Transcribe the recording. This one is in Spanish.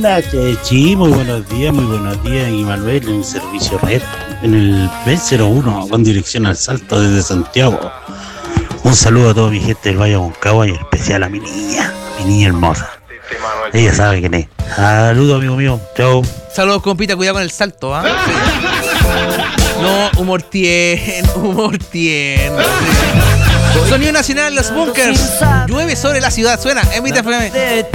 Hola, Chechi, muy buenos días, y Manuel en el servicio red, en el B01, con dirección al Salto desde Santiago. Un saludo a toda mi gente del Valle Aconcagua y en especial a mi niña hermosa. Ella sabe quién es. Saludos, amigo mío, chao. Saludos, compita, cuidado con el salto, ¿ah? Sí. No, humor tierno. Sonido nacional, los bunkers. Llueve sobre la ciudad, suena, Emita FM.